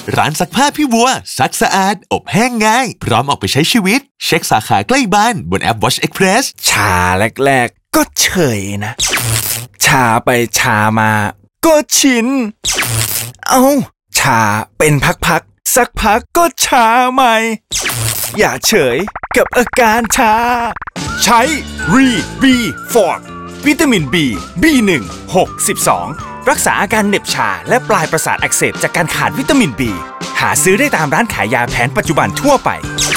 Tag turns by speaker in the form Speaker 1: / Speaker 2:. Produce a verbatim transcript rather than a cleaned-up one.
Speaker 1: ร้านซักผ้าพี่วัวซักสะอาดอบแห้งง่ายพร้อมออกไปใช้ชีวิตเช็คสาขาใกล้บ้านบนแอป Watch Express
Speaker 2: ชาแรกๆก็เฉยนะชาไปชามาก็ชินเอ้าชาเป็นพักๆสักพักก็ชาใหม่อย่าเฉยกับอาการชาใช้รีบีฟอร์ดวิตามิน B บี หนึ่ง หก สิบสองรักษาอาการเหน็บชาและปลายประสาทอักเสบจากการขาดวิตามิน B หาซื้อได้ตามร้านขายยาแผนปัจจุบันทั่วไป